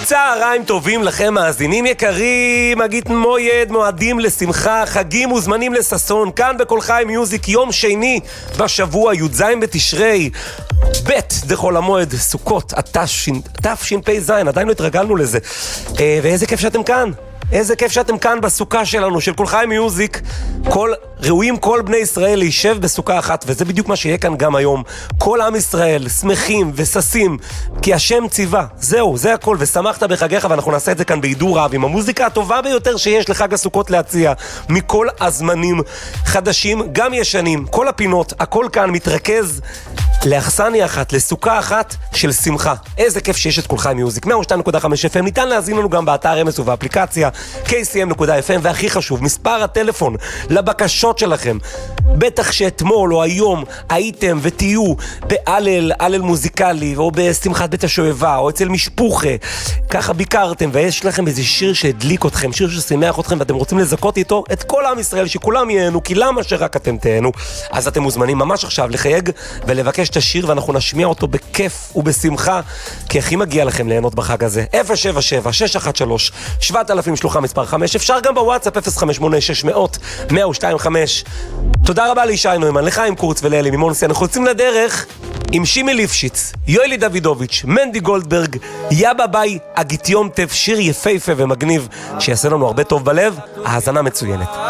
צהריים טובים לכם מאזינים יקרים, מגיד מויד, מועדים לשמחה, חגים וזמנים לססון, כאן בכל חי מיוזיק, יום שני בשבוע, י"ז בתשרי, ב' דחול המועד, סוכות, תשפ"ז, עדיין לא התרגלנו לזה, ואיזה כיף שאתם כאן. איזה כיף שאתם כאן בסוכה שלנו, של כל חי מיוזיק, ראויים כל בני ישראל להישב בסוכה אחת, וזה בדיוק מה שיהיה כאן גם היום. כל עם ישראל שמחים וססים, כי השם ציווה, זהו, זה הכל, ושמחת בחגיך, ואנחנו נעשה את זה כאן בעידור רב, עם המוזיקה הטובה ביותר שיש לחג הסוכות להציע, מכל הזמנים, חדשים, גם ישנים, כל הפינות, הכל כאן מתרכז לאכסניה אחת, לסוכה אחת של שמחה. איזה כיף שיש את כל חי מיוזיק. 102.5 FM, ניתן להזין לנו גם באתר אמס ובאפליקציה kcm.fm, והכי חשוב, מספר הטלפון לבקשות שלכם. בטח שאתמול או היום הייתם ותהיו באלל מוזיקלי, או בשמחת בית השואבה, או אצל משפוחה, ככה ביקרתם, ויש לכם איזה שיר שהדליק אתכם, שיר ששימח אתכם, ואתם רוצים לזכות איתו את כל עם ישראל, שכולם ייהנו, כי למה שרק אתם תהנו? אז אתם מוזמנים ממש עכשיו לחייג ולבקש את השיר, ואנחנו נשמיע אותו בכיף ובשמחה, כי הכי מגיע לכם ליהנות בחג הזה. 077-613-7000 שלוחה מספר 5, אפשר גם בוואטסאפ 058-600-1025. תודה רבה לישי נוימן, לחיים קורץ ולאלי מימונסי. אנחנו יוצאים לדרך עם שימי ליפשיץ, יואלי דוידוביץ', מנדי גולדברג, יאבא ביי, אגיטיום טף, שיר יפהפה ומגניב שיעשה לנו הרבה טוב בלב. האזנה מצוינת.